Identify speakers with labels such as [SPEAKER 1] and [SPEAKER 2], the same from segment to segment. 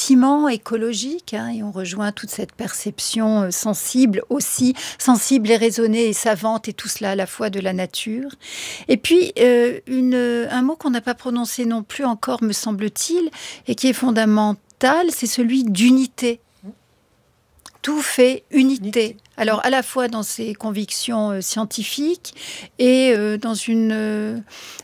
[SPEAKER 1] sentiment écologique, et on rejoint toute cette perception sensible aussi, sensible et raisonnée et savante, et tout cela à la fois de la nature. Et puis, un mot qu'on n'a pas prononcé non plus encore, me semble-t-il, et qui est fondamental, c'est celui d'unité. Tout fait unité. Alors, à la fois dans ses convictions scientifiques et dans une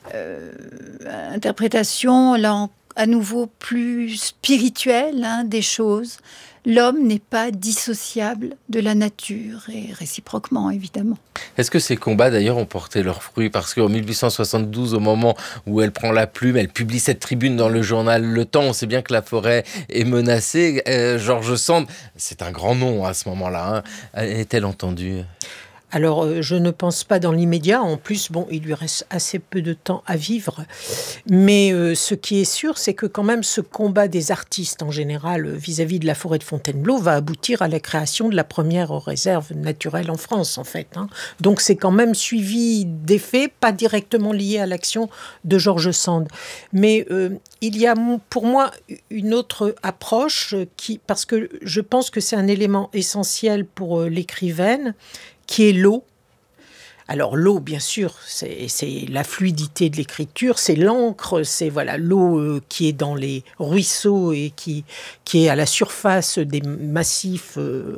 [SPEAKER 1] interprétation, là, à nouveau plus spirituelle des choses. L'homme n'est pas dissociable de la nature, et réciproquement, évidemment.
[SPEAKER 2] Est-ce que ces combats, d'ailleurs, ont porté leurs fruits ? Parce qu'en 1872, au moment où elle prend la plume, elle publie cette tribune dans le journal Le Temps. On sait bien que la forêt est menacée. George Sand, c'est un grand nom à ce moment-là. Est-elle entendue ?
[SPEAKER 3] Alors, je ne pense pas dans l'immédiat. En plus, il lui reste assez peu de temps à vivre. Mais ce qui est sûr, c'est que quand même ce combat des artistes en général vis-à-vis de la forêt de Fontainebleau va aboutir à la création de la première réserve naturelle en France, en fait. Donc, c'est quand même suivi des faits, pas directement liés à l'action de George Sand. Mais il y a pour moi une autre approche parce que je pense que c'est un élément essentiel pour l'écrivaine, qui est l'eau. Alors l'eau, bien sûr, c'est la fluidité de l'écriture, c'est l'encre, c'est l'eau qui est dans les ruisseaux et qui est à la surface des massifs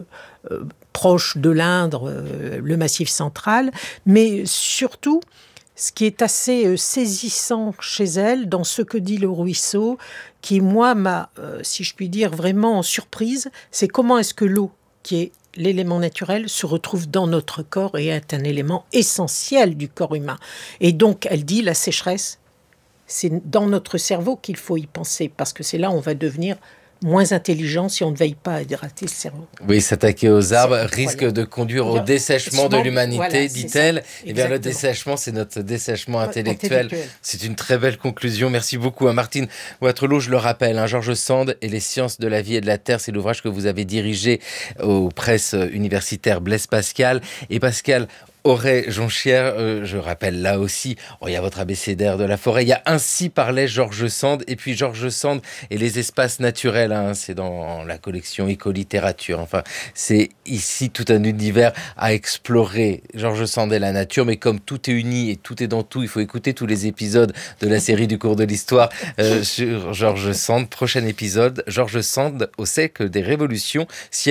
[SPEAKER 3] proches de l'Indre, le massif central. Mais surtout, ce qui est assez saisissant chez elle, dans ce que dit le ruisseau, qui moi m'a, si je puis dire, vraiment surprise, c'est comment est-ce que l'eau, qui est l'élément naturel, se retrouve dans notre corps et est un élément essentiel du corps humain. Et donc, elle dit, la sécheresse, c'est dans notre cerveau qu'il faut y penser, parce que c'est là où on va devenir moins intelligent si on ne veille pas à hydrater le cerveau.
[SPEAKER 2] Oui, s'attaquer aux arbres risque de conduire au dessèchement de l'humanité, dit-elle. Et bien le dessèchement, c'est notre dessèchement intellectuel. C'est une très belle conclusion. Merci beaucoup à Martine Waterloo. Je le rappelle, George Sand et les sciences de la vie et de la terre, c'est l'ouvrage que vous avez dirigé aux presses universitaires Blaise Pascal. Et Pascal Auret-Jonchière, je rappelle là aussi, il y a votre abécédaire de la forêt, il y a Ainsi parlait George Sand, et puis George Sand et les espaces naturels, c'est dans la collection Écolittérature. Enfin, c'est ici tout un univers à explorer. George Sand et la nature, mais comme tout est uni et tout est dans tout, il faut écouter tous les épisodes de la série du cours de l'histoire sur George Sand. Prochain épisode, George Sand au siècle des révolutions,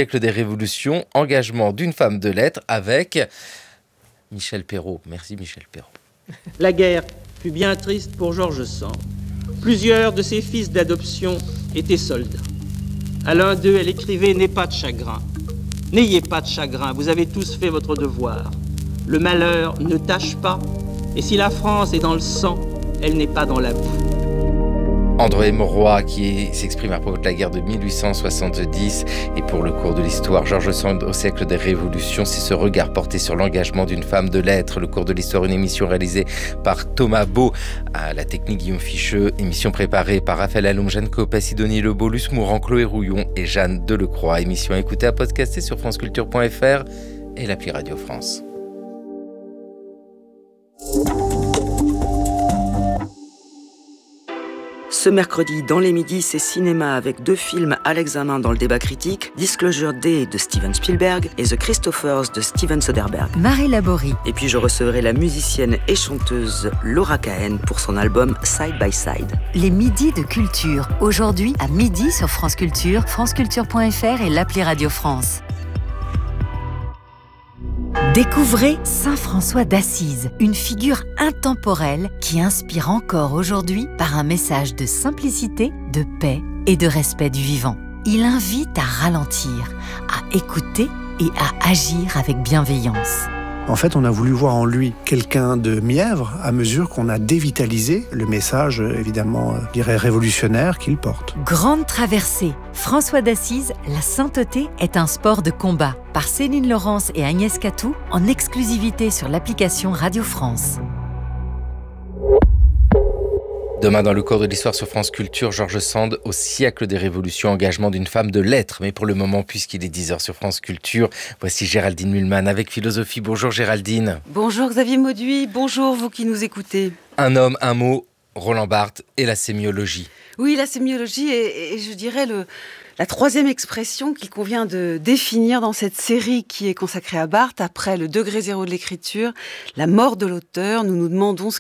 [SPEAKER 2] engagement d'une femme de lettres avec Michel Perrault. Merci Michel Perrault.
[SPEAKER 4] La guerre fut bien triste pour George Sand. Plusieurs de ses fils d'adoption étaient soldats. À l'un d'eux, elle écrivait « N'aie pas de chagrin. N'ayez pas de chagrin, vous avez tous fait votre devoir. Le malheur ne tâche pas, et si la France est dans le sang, elle n'est pas dans la boue. »
[SPEAKER 2] André Mauroy qui s'exprime à propos de la guerre de 1870 et pour le cours de l'histoire, George Sand au siècle des révolutions, c'est ce regard porté sur l'engagement d'une femme de lettres. Le cours de l'histoire, une émission réalisée par Thomas Beau, à la technique Guillaume Ficheux, émission préparée par Raphaël Alom, Jeanne Copé, Sidonie Lebeau, Luce Mourant, Chloé Rouillon et Jeanne Delecroix. Émission à écouter, à podcaster sur franceculture.fr et l'appli Radio France.
[SPEAKER 5] Ce mercredi, dans les midis, c'est cinéma avec 2 films à l'examen dans le débat critique, Disclosure Day de Steven Spielberg et The Christophers de Steven Soderbergh.
[SPEAKER 6] Marie Laborie.
[SPEAKER 5] Et puis je recevrai la musicienne et chanteuse Laura Cahen pour son album Side by Side.
[SPEAKER 6] Les midis de culture, aujourd'hui à midi sur France Culture, franceculture.fr et l'appli Radio France. Découvrez Saint François d'Assise, une figure intemporelle qui inspire encore aujourd'hui par un message de simplicité, de paix et de respect du vivant. Il invite à ralentir, à écouter et à agir avec bienveillance.
[SPEAKER 7] En fait, on a voulu voir en lui quelqu'un de mièvre à mesure qu'on a dévitalisé le message, évidemment, je dirais révolutionnaire qu'il porte.
[SPEAKER 6] Grande traversée. François d'Assise, la sainteté est un sport de combat. Par Céline Laurence et Agnès Catou, en exclusivité sur l'application Radio France.
[SPEAKER 2] Demain, dans le cours de l'histoire sur France Culture, George Sand au siècle des révolutions, engagement d'une femme de lettres. Mais pour le moment, puisqu'il est 10h sur France Culture, voici Géraldine Mühlmann avec Philosophie. Bonjour Géraldine.
[SPEAKER 8] Bonjour Xavier Mauduit, bonjour vous qui nous écoutez.
[SPEAKER 2] Un homme, un mot, Roland Barthes et la sémiologie.
[SPEAKER 8] Oui, la sémiologie est je dirais, La troisième expression qu'il convient de définir dans cette série qui est consacrée à Barthes, après le degré zéro de l'écriture, la mort de l'auteur, nous nous demandons ce